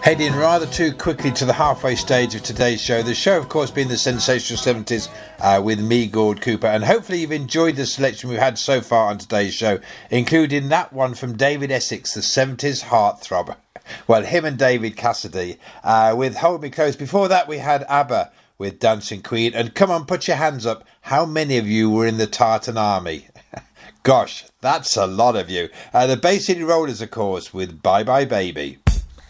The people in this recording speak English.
Heading rather too quickly to the halfway stage of today's show. The show, of course, being the Sensational 70s with me, Gord Cooper. And hopefully you've enjoyed the selection we've had so far on today's show, including that one from David Essex, the 70s heartthrob. Well, him and David Cassidy with Hold Me Close. Before that, we had ABBA with Dancing Queen. And come on, put your hands up. How many of you were in the Tartan Army? Gosh, that's a lot of you. The Bay City Rollers, of course, with Bye Bye Baby.